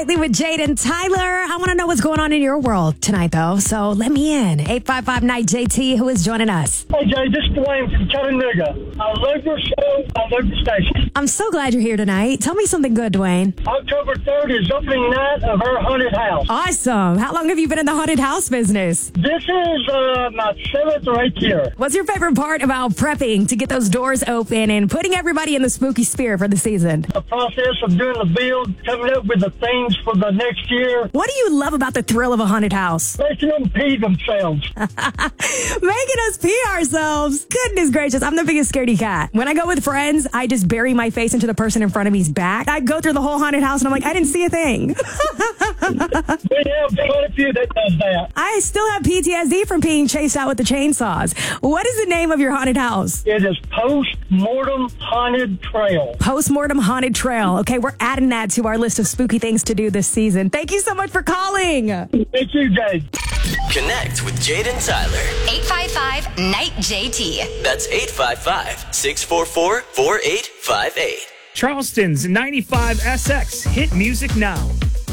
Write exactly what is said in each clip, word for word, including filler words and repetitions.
With Jade and Tyler. I want to know what's going on in your world tonight, though. So let me in. eight five five Night J T, who is joining us? Hey, Jay, this is Dwayne from Chattanooga. I love your show. I love your station. I'm so glad you're here tonight. Tell me something good, Dwayne. October third is opening night of our haunted house. Awesome. How long have you been in the haunted house business? This is uh, my seventh or eighth year. What's your favorite part about prepping to get those doors open and putting everybody in the spooky spirit for the season? The process of doing the build, coming up with the themes for the next year. What do you love about the thrill of a haunted house? Making them pee themselves. Making us pee ourselves. Goodness gracious, I'm the biggest scaredy cat. When I go with friends, I just bury my face into the person in front of me's back. I go through the whole haunted house and I'm like, I didn't see a thing. We have quite a few that does that. I still have P T S D from being chased out with the chainsaws. What is the name of your haunted house? It is Post-Mortem Haunted Trail. Post-Mortem Haunted Trail. Okay, we're adding that to our list of spooky things to do this season. Thank you so much for calling. Thank you, Jade. Connect with Jade and Tyler. eight five five Night J T. That's eight five five, six four four, four eight five eight. Charleston's ninety-five S X. Hit music now.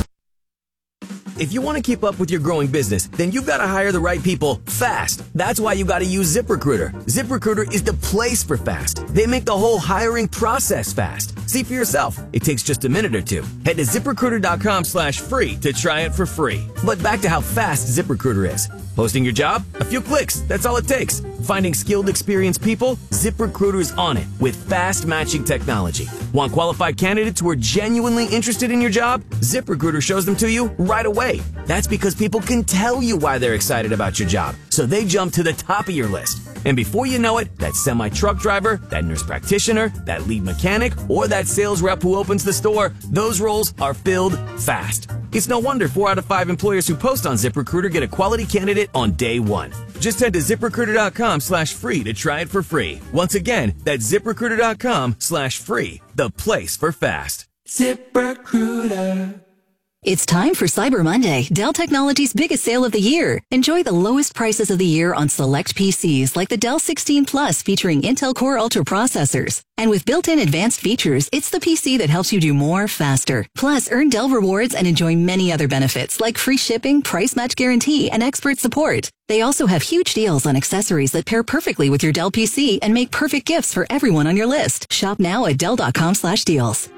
If you want to keep up with your growing business, then you've got to hire the right people fast. That's why you got to use ZipRecruiter. ZipRecruiter is the place for fast. They make the whole hiring process fast. See for yourself. It takes just a minute or two. Head to ZipRecruiter.com slash free to try it for free. But back to how fast ZipRecruiter is. Posting your job? A few clicks. That's all it takes. Finding skilled, experienced people? ZipRecruiter's on it with fast matching technology. Want qualified candidates who are genuinely interested in your job? ZipRecruiter shows them to you right away. That's because people can tell you why they're excited about your job, so they jump to the top of your list. And before you know it, that semi-truck driver, that nurse practitioner, that lead mechanic, or that sales rep who opens the store, those roles are filled fast. It's no wonder four out of five employers who post on ZipRecruiter get a quality candidate on day one. Just head to ZipRecruiter.com slash free to try it for free. Once again, that's ZipRecruiter.com slash free, the place for fast. ZipRecruiter. It's time for Cyber Monday, Dell Technologies' biggest sale of the year. Enjoy the lowest prices of the year on select P Cs like the Dell sixteen Plus featuring Intel Core Ultra processors. And with built-in advanced features, it's the P C that helps you do more faster. Plus, earn Dell rewards and enjoy many other benefits like free shipping, price match guarantee, and expert support. They also have huge deals on accessories that pair perfectly with your Dell P C and make perfect gifts for everyone on your list. Shop now at Dell.com slash deals.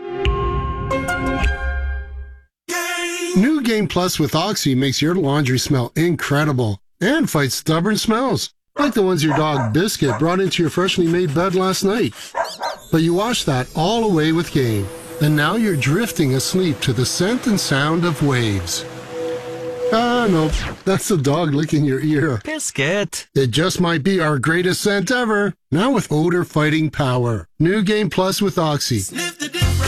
New Game Plus with Oxy makes your laundry smell incredible and fights stubborn smells, like the ones your dog Biscuit brought into your freshly made bed last night. But you washed that all away with Game, and now you're drifting asleep to the scent and sound of waves. Ah, no, that's the dog licking your ear. Biscuit. It just might be our greatest scent ever, now with odor-fighting power. New Game Plus with Oxy.